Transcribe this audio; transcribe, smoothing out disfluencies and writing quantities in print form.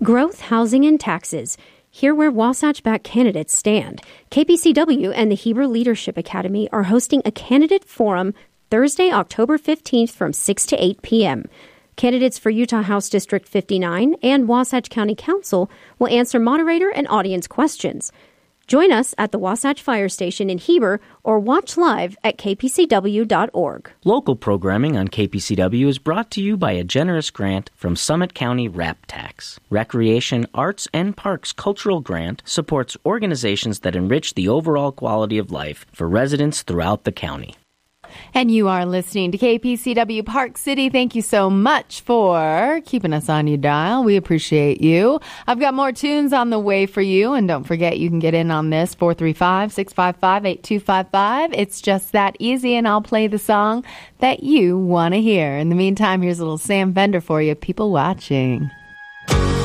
Growth, housing, and taxes. Hear where Wasatch-backed candidates stand. KPCW and the Hebrew Leadership Academy are hosting a candidate forum Thursday, October 15th from 6 to 8 p.m. Candidates for Utah House District 59 and Wasatch County Council will answer moderator and audience questions. Join us at the Wasatch Fire Station in Heber or watch live at kpcw.org. Local programming on KPCW is brought to you by a generous grant from Summit County RAP Tax. Recreation, Arts, and Parks Cultural Grant supports organizations that enrich the overall quality of life for residents throughout the county. And you are listening to KPCW Park City. Thank you so much for keeping us on your dial. We appreciate you. I've got more tunes on the way for you. And don't forget, you can get in on this, 435-655-8255. It's just that easy, and I'll play the song that you want to hear. In the meantime, here's a little Sam Fender for you, People Watching.